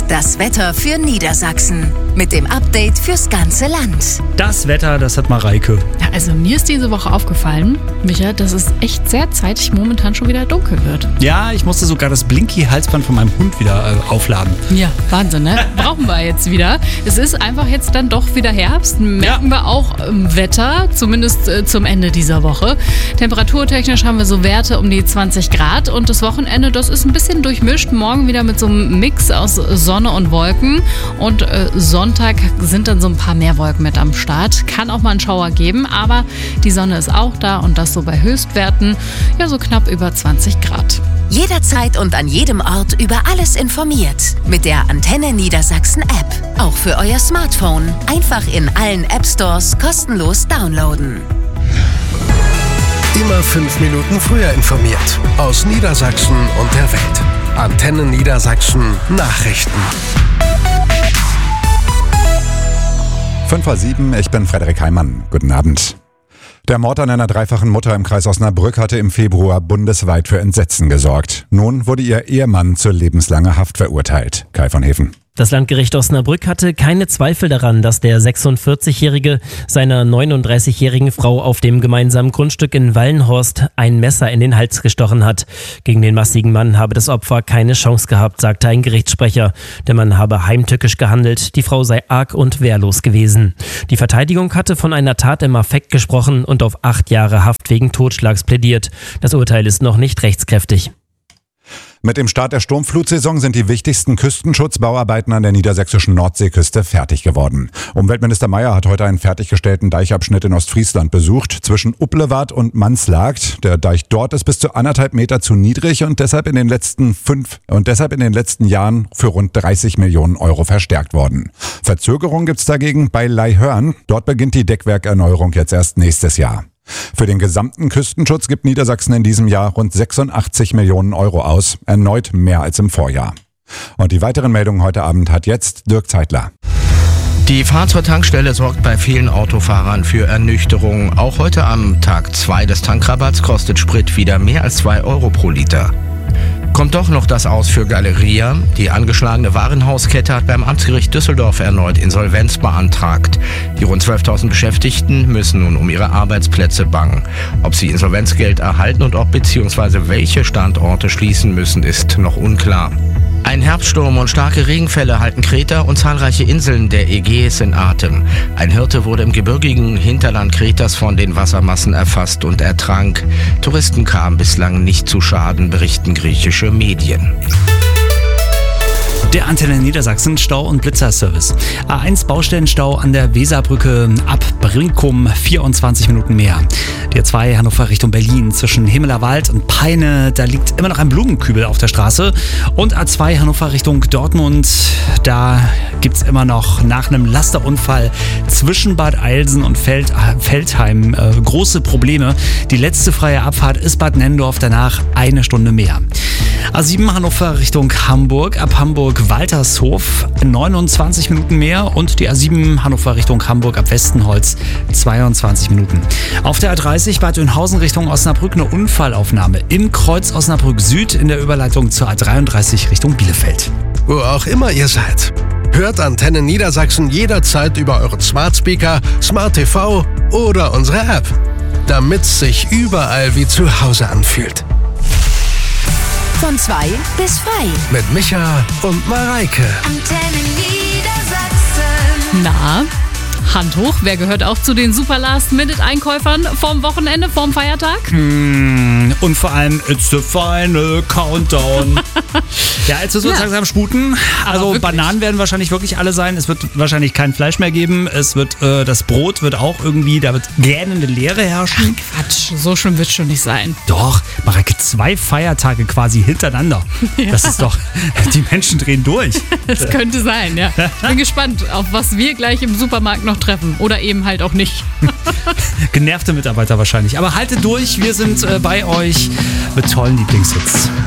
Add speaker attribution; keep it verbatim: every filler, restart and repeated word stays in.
Speaker 1: das Wetter für Niedersachsen. Mit dem Update fürs ganze Land.
Speaker 2: Das Wetter, das hat Mareike.
Speaker 3: Ja, also mir ist diese Woche aufgefallen, Micha, dass es echt sehr zeitig momentan schon wieder dunkel wird.
Speaker 2: Ja, ich musste sogar das Blinky-Halsband von meinem Hund wieder äh, aufladen.
Speaker 3: Ja, Wahnsinn, ne? Brauchen wir jetzt wieder. Es ist einfach jetzt dann doch wieder Herbst. Merken ja. wir auch im Wetter, zumindest äh, zum Ende dieser Woche. Temperaturtechnisch haben wir so Werte um die zwanzig Grad und das Wochenende, das ist ein bisschen durchmischt. Morgen wieder mit so einem Mix aus Sonne und Wolken und äh, Sonntag sind dann so ein paar mehr Wolken mit am Start. Kann auch mal einen Schauer geben, aber die Sonne ist auch da und das so bei Höchstwerten, ja so knapp über zwanzig Grad.
Speaker 1: Jederzeit und an jedem Ort über alles informiert. Mit der Antenne Niedersachsen App. Auch für euer Smartphone. Einfach in allen App Stores kostenlos downloaden.
Speaker 4: Immer fünf Minuten früher informiert. Aus Niedersachsen und der Welt. Antenne Niedersachsen Nachrichten.
Speaker 5: fünf vor sieben, ich bin Frederik Heimann. Guten Abend. Der Mord an einer dreifachen Mutter im Kreis Osnabrück hatte im Februar bundesweit für Entsetzen gesorgt. Nun wurde ihr Ehemann zur lebenslanger Haft verurteilt. Kai von Heven.
Speaker 6: Das Landgericht Osnabrück hatte keine Zweifel daran, dass der sechsundvierzigjährige seiner neununddreißigjährigen Frau auf dem gemeinsamen Grundstück in Wallenhorst ein Messer in den Hals gestochen hat. Gegen den massigen Mann habe das Opfer keine Chance gehabt, sagte ein Gerichtssprecher. Der Mann habe heimtückisch gehandelt, die Frau sei arg und wehrlos gewesen. Die Verteidigung hatte von einer Tat im Affekt gesprochen und auf acht Jahre Haft wegen Totschlags plädiert. Das Urteil ist noch nicht rechtskräftig.
Speaker 5: Mit dem Start der Sturmflutsaison sind die wichtigsten Küstenschutzbauarbeiten an der niedersächsischen Nordseeküste fertig geworden. Umweltminister Mayer hat heute einen fertiggestellten Deichabschnitt in Ostfriesland besucht, zwischen Upplewart und Manslagt. Der Deich dort ist bis zu anderthalb Meter zu niedrig und deshalb in den letzten fünf und deshalb in den letzten Jahren für rund dreißig Millionen Euro verstärkt worden. Verzögerung gibt's dagegen bei Laihörn. Dort beginnt die Deckwerkerneuerung jetzt erst nächstes Jahr. Für den gesamten Küstenschutz gibt Niedersachsen in diesem Jahr rund sechsundachtzig Millionen Euro aus, erneut mehr als im Vorjahr. Und die weiteren Meldungen heute Abend hat jetzt Dirk Zeitler.
Speaker 7: Die Fahrt zur Tankstelle sorgt bei vielen Autofahrern für Ernüchterung. Auch heute am Tag zwei des Tankrabatts kostet Sprit wieder mehr als zwei Euro pro Liter. Kommt doch noch das aus für Galeria. Die angeschlagene Warenhauskette hat beim Amtsgericht Düsseldorf erneut Insolvenz beantragt. Die rund zwölftausend Beschäftigten müssen nun um ihre Arbeitsplätze bangen. Ob sie Insolvenzgeld erhalten und ob bzw. welche Standorte schließen müssen, ist noch unklar. Ein Herbststurm und starke Regenfälle halten Kreta und zahlreiche Inseln der Ägäis in Atem. Ein Hirte wurde im gebirgigen Hinterland Kretas von den Wassermassen erfasst und ertrank. Touristen kamen bislang nicht zu Schaden, berichten griechische Medien.
Speaker 2: Der Antenne Niedersachsen Stau- und Blitzerservice. A eins Baustellenstau an der Weserbrücke ab Brinkum, vierundzwanzig Minuten mehr. Die A zwei Hannover Richtung Berlin zwischen Himmelerwald und Peine, da liegt immer noch ein Blumenkübel auf der Straße. Und A zwei Hannover Richtung Dortmund, da gibt's immer noch nach einem Lasterunfall zwischen Bad Eilsen und Feld, äh, Feldheim äh, große Probleme. Die letzte freie Abfahrt ist Bad Nennendorf, danach eine Stunde mehr. A sieben Hannover Richtung Hamburg, ab Hamburg-Waltershof neunundzwanzig Minuten mehr und die A sieben Hannover Richtung Hamburg ab Westenholz zweiundzwanzig Minuten. Auf der A dreißig Bad Oeynhausen Richtung Osnabrück eine Unfallaufnahme im Kreuz Osnabrück Süd in der Überleitung zur A dreiunddreißig Richtung Bielefeld.
Speaker 4: Wo auch immer ihr seid. Hört Antenne Niedersachsen jederzeit über euren Smart Speaker, Smart T V oder unsere App. Damit's sich überall wie zu Hause anfühlt.
Speaker 1: Von zwei bis frei.
Speaker 4: Mit Micha und Mareike.
Speaker 1: Antenne Niedersachsen.
Speaker 3: Na, Hand hoch, wer gehört auch zu den super Last-Minute-Einkäufern vom Wochenende, vom Feiertag?
Speaker 2: Mm, und vor allem, it's the final countdown. Ja, jetzt müssen wir uns
Speaker 3: Ja.
Speaker 2: langsam sputen. Also
Speaker 3: wirklich.
Speaker 2: Bananen werden wahrscheinlich wirklich alle sein. Es wird wahrscheinlich kein Fleisch mehr geben. Es wird, äh, das Brot wird auch irgendwie, da wird gähnende Leere herrschen.
Speaker 3: Quatsch, so schlimm wird es schon nicht sein.
Speaker 2: Doch, Mareike, zwei Feiertage quasi hintereinander. Das ist doch, die Menschen drehen durch.
Speaker 3: Das könnte sein, ja. Ich bin gespannt, auf was wir gleich im Supermarkt noch treffen. Oder eben halt auch nicht.
Speaker 2: Genervte Mitarbeiter wahrscheinlich. Aber haltet durch, wir sind äh, bei euch mit tollen Lieblingshits.